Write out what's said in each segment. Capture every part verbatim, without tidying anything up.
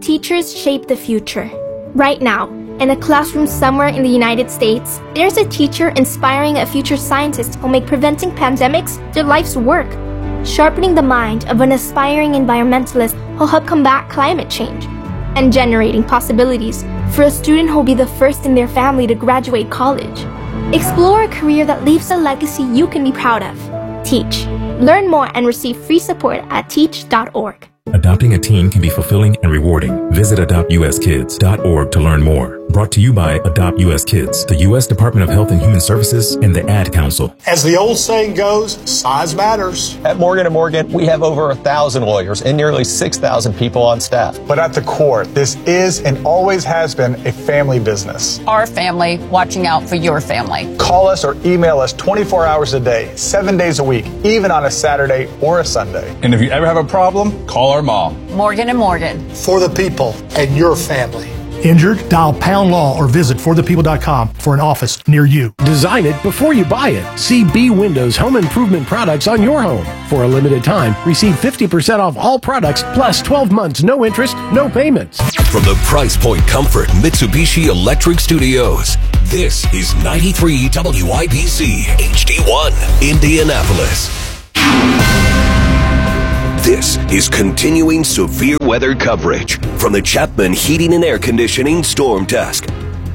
Teachers shape the future. Right now, in a classroom somewhere in the United States, there's a teacher inspiring a future scientist who'll make preventing pandemics their life's work, sharpening the mind of an aspiring environmentalist who'll help combat climate change, and generating possibilities for a student who'll be the first in their family to graduate college. Explore a career that leaves a legacy you can be proud of. Teach. Learn more and receive free support at teach dot org. Adopting a teen can be fulfilling and rewarding. Visit adopt u s kids dot org to learn more. Brought to you by Adopt U S Kids, the U S Department of Health and Human Services, and the Ad Council. As the old saying goes, size matters. At Morgan and Morgan, we have over a thousand lawyers and nearly six thousand people on staff. But at the core, this is and always has been a family business. Our family watching out for your family. Call us or email us twenty-four hours a day, seven days a week, even on a Saturday or a Sunday. And if you ever have a problem, call our mom. Morgan and Morgan. For the people and your family. Injured? Dial Pound Law or visit for the people dot com for an office near you. Design it before you buy it. See B Windows home improvement products on your home. For a limited time, receive fifty percent off all products plus twelve months, no interest, no payments. From the Price Point Comfort Mitsubishi Electric Studios, this is ninety-three W I B C H D one, Indianapolis. This is continuing severe weather coverage from the Chapman Heating and Air Conditioning Storm Desk.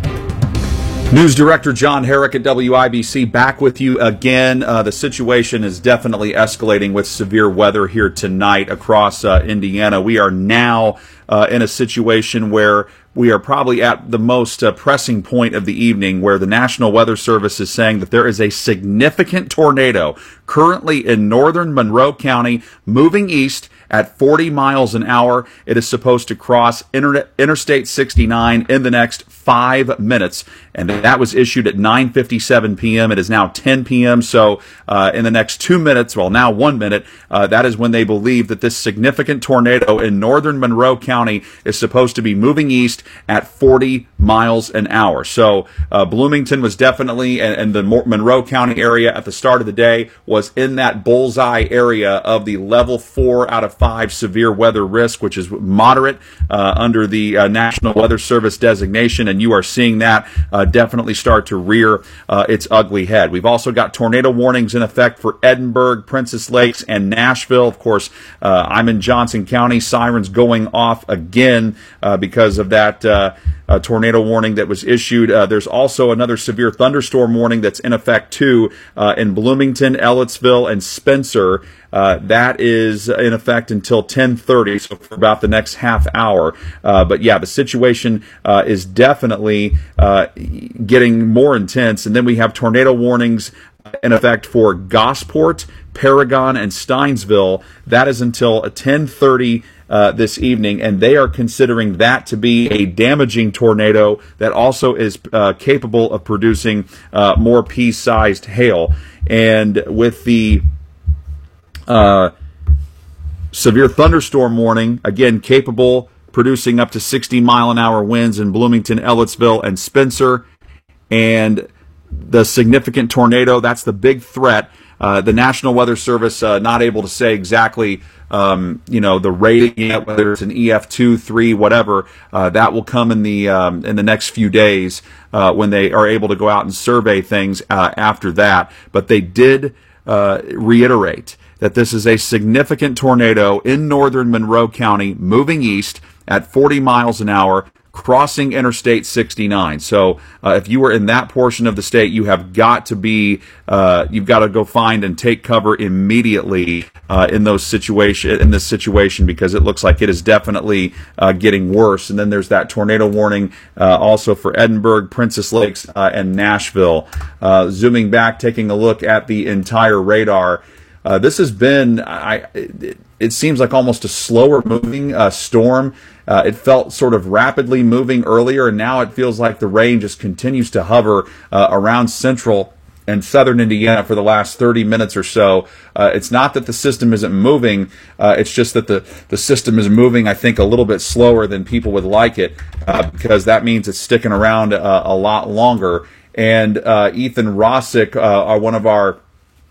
News Director John Herrick at W I B C back with you again. Uh, the situation is definitely escalating with severe weather here tonight across uh, Indiana. We are now uh, in a situation where we are probably at the most uh, pressing point of the evening, where the National Weather Service is saying that there is a significant tornado currently in northern Monroe County moving east at forty miles an hour. It is supposed to cross Inter- Interstate sixty-nine in the next five minutes, and that was issued at nine fifty-seven p.m. It is now ten p.m., so uh, in the next two minutes, well, now one minute, uh, that is when they believe that this significant tornado in northern Monroe County is supposed to be moving east at forty miles an hour. So uh, Bloomington was definitely, and, and the Monroe County area at the start of the day was in that bullseye area of the level four out of five severe weather risk, which is moderate uh, under the uh, National Weather Service designation, and you are seeing that uh, definitely start to rear uh, its ugly head. We've also got tornado warnings in effect for Edinburgh, Princess Lakes, and Nashville. Of course, uh, I'm in Johnson County. Sirens going off again uh, because of that uh, uh, tornado warning that was issued. Uh, there's also another severe thunderstorm warning that's in effect too uh, in Bloomington, Ellettsville, and Spencer. Uh, that is in effect until ten thirty, so for about the next half hour. Uh, but yeah, the situation uh, is definitely uh, getting more intense. And then we have tornado warnings in effect for Gosport, Paragon, and Steinsville. That is until ten thirty Uh, this evening, and they are considering that to be a damaging tornado that also is uh, capable of producing uh, more pea-sized hail. And with the uh, severe thunderstorm warning, again, capable producing up to sixty mile an hour winds in Bloomington, Ellettsville, and Spencer. And the significant tornado, that's the big threat. Uh, the National Weather Service uh, not able to say exactly, um, you know, the rating yet, whether it's an E F two, three, whatever. Uh, that will come in the um, in the next few days uh, when they are able to go out and survey things uh, after that. But they did uh, reiterate that this is a significant tornado in northern Monroe County moving east at forty miles an hour, crossing Interstate sixty-nine. So uh, if you were in that portion of the state, you have got to be, uh, you've got to go find and take cover immediately uh, in those situation, in this situation, because it looks like it is definitely uh, getting worse. And then there's that tornado warning uh, also for Edinburgh, Princess Lakes, uh, and Nashville. Uh, zooming back, taking a look at the entire radar. Uh, this has been, I, it, it seems like almost a slower moving uh, storm. Uh, it felt sort of rapidly moving earlier, and now it feels like the rain just continues to hover uh, around central and southern Indiana for the last thirty minutes or so. Uh, it's not that the system isn't moving, uh, it's just that the, the system is moving, I think, a little bit slower than people would like it, uh, because that means it's sticking around uh, a lot longer. And uh, Ethan Rossick, uh, are one of our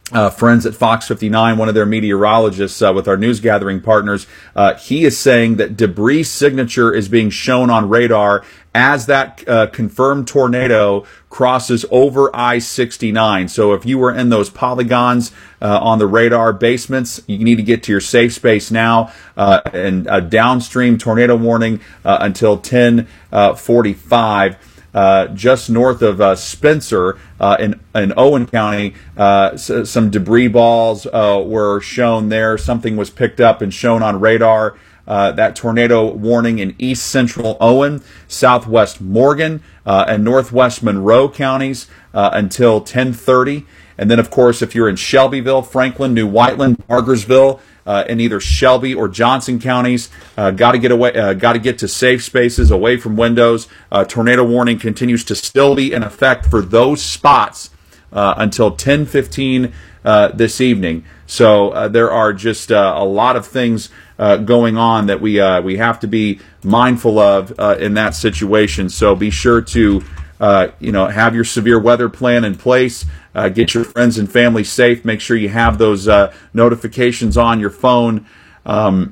uh, friends at Fox fifty-nine, one of their meteorologists uh, with our news gathering partners, uh, he is saying that debris signature is being shown on radar as that uh, confirmed tornado crosses over I sixty-nine. So if you were in those polygons uh, on the radar basements, you need to get to your safe space now. Uh, and a downstream tornado warning uh, until ten forty-five. Uh, just north of uh, Spencer uh, in, in Owen County, uh, s- some debris balls uh, were shown there. Something was picked up and shown on radar. Uh, that tornado warning in east central Owen, southwest Morgan, uh, and northwest Monroe counties uh, until ten thirty. And then, of course, if you're in Shelbyville, Franklin, New Whiteland, Bargersville, uh, in either Shelby or Johnson counties, uh, got to get away, uh, got to get to safe spaces away from windows. Uh, tornado warning continues to still be in effect for those spots uh, until ten fifteen uh, this evening. So uh, there are just uh, a lot of things uh, going on that we uh, we have to be mindful of uh, in that situation. So be sure to uh, you know have your severe weather plan in place. Uh, get your friends and family safe. Make sure you have those uh, notifications on your phone. Um,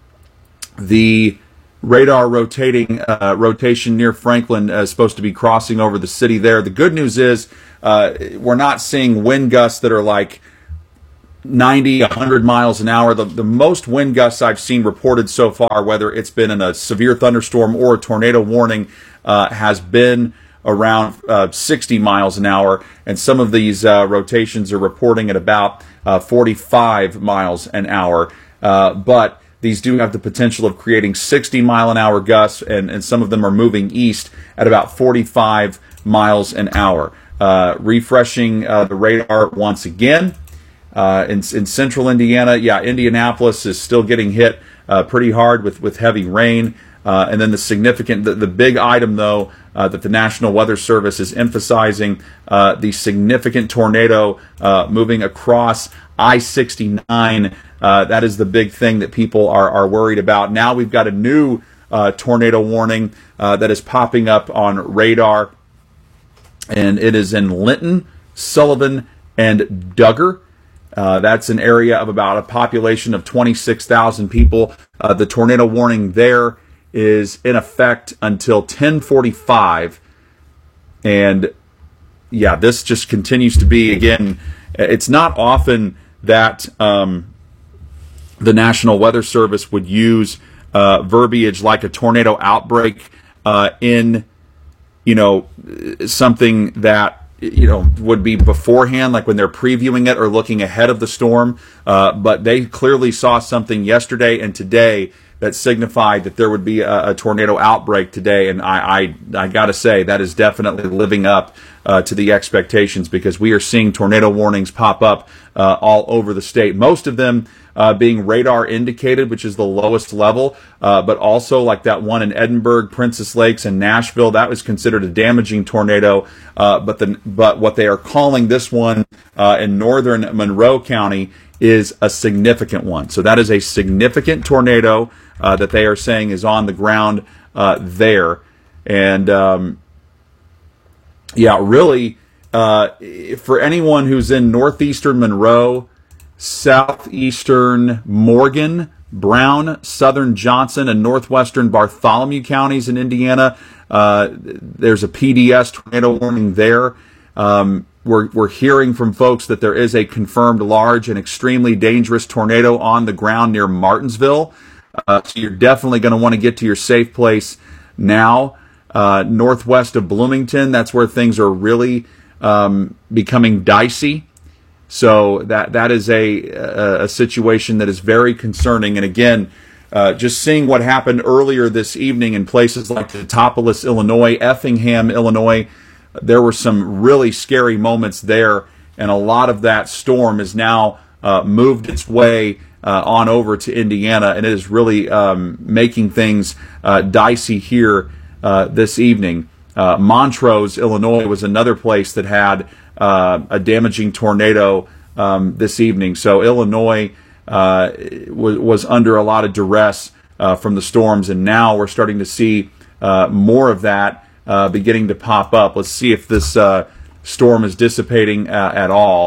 the radar rotating uh, rotation near Franklin uh, is supposed to be crossing over the city there. The good news is uh, we're not seeing wind gusts that are like ninety, one hundred miles an hour. The, the most wind gusts I've seen reported so far, whether it's been in a severe thunderstorm or a tornado warning, uh, has been around uh, sixty miles an hour, and some of these uh, rotations are reporting at about uh, forty-five miles an hour. Uh, but these do have the potential of creating sixty mile an hour gusts, and, and some of them are moving east at about forty-five miles an hour. Uh, refreshing uh, the radar once again. Uh, in, in central Indiana, yeah, Indianapolis is still getting hit uh, pretty hard with, with heavy rain. Uh, and then the significant, the, the big item, though, uh, that the National Weather Service is emphasizing, uh, the significant tornado uh, moving across I sixty-nine. Uh, that is the big thing that people are, are worried about. Now we've got a new uh, tornado warning uh, that is popping up on radar, and it is in Linton, Sullivan, and Duggar. Uh, that's an area of about a population of twenty-six thousand people. Uh, the tornado warning there is in effect until ten forty-five, and yeah, this just continues to be, again, it's not often that um, the National Weather Service would use uh, verbiage like a tornado outbreak uh, in, you know, something that, you know, would be beforehand, like when they're previewing it or looking ahead of the storm, uh, but they clearly saw something yesterday and today that signified that there would be a, a tornado outbreak today, and I, I, I got to say that is definitely living up uh, to the expectations, because we are seeing tornado warnings pop up uh, all over the state. Most of them uh, being radar indicated, which is the lowest level, uh, but also like that one in Edinburgh, Princess Lakes, and Nashville, that was considered a damaging tornado. Uh, but the but what they are calling this one uh, in northern Monroe County is a significant one. So that is a significant tornado uh, that they are saying is on the ground uh, there. And um, yeah, really, uh, for anyone who's in northeastern Monroe, southeastern Morgan, Brown, southern Johnson, and northwestern Bartholomew counties in Indiana, uh, there's a P D S tornado warning there. Um, we're, we're hearing from folks that there is a confirmed large and extremely dangerous tornado on the ground near Martinsville. Uh, so you're definitely going to want to get to your safe place now. Uh, northwest of Bloomington, that's where things are really um, becoming dicey. So that that is a, a, a situation that is very concerning. And again, uh, just seeing what happened earlier this evening in places like Teutopolis, Illinois, Effingham, Illinois, there were some really scary moments there, and a lot of that storm has now uh, moved its way uh, on over to Indiana, and it is really um, making things uh, dicey here uh, this evening. Uh, Montrose, Illinois was another place that had uh, a damaging tornado um, this evening. So Illinois uh, was, was under a lot of duress uh, from the storms, and now we're starting to see uh, more of that Uh, beginning to pop up. Let's see if this uh, storm is dissipating uh, at all.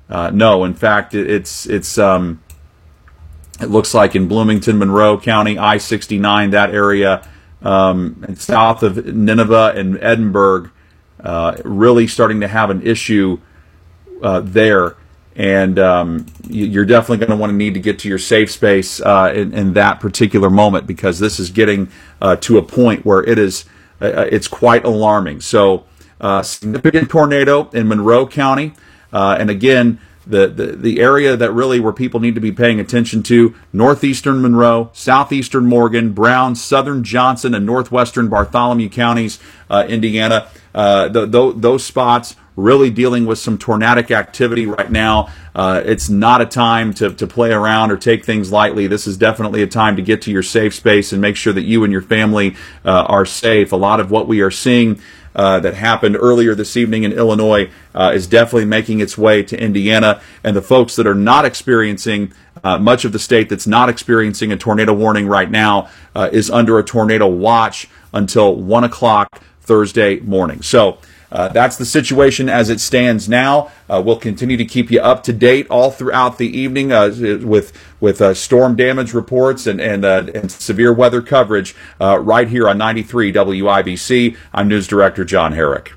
Uh, no, in fact, it, it's it's um, it looks like in Bloomington, Monroe County, I sixty-nine, that area, um, and south of Nineveh and Edinburgh, uh, really starting to have an issue uh, there. And um, you're definitely going to want to need to get to your safe space uh, in, in that particular moment, because this is getting uh, to a point where it is uh, it's quite alarming. So, uh, significant tornado in Monroe County, uh, and again, the, the the area that really where people need to be paying attention to: northeastern Monroe, southeastern Morgan, Brown, southern Johnson, and northwestern Bartholomew counties, uh, Indiana. Uh, the, the, those spots really dealing with some tornadic activity right now. Uh, it's not a time to, to play around or take things lightly. This is definitely a time to get to your safe space and make sure that you and your family uh, are safe. A lot of what we are seeing uh, that happened earlier this evening in Illinois uh, is definitely making its way to Indiana. And the folks that are not experiencing, uh, much of the state that's not experiencing a tornado warning right now uh, is under a tornado watch until one o'clock Thursday morning. So uh, that's the situation as it stands now. Uh, we'll continue to keep you up to date all throughout the evening uh, with with uh, storm damage reports and and, uh, and severe weather coverage uh, right here on ninety-three W I B C. I'm News Director John Herrick.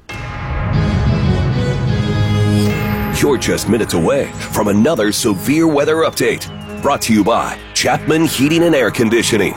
You're just minutes away from another severe weather update. Brought to you by Chapman Heating and Air Conditioning.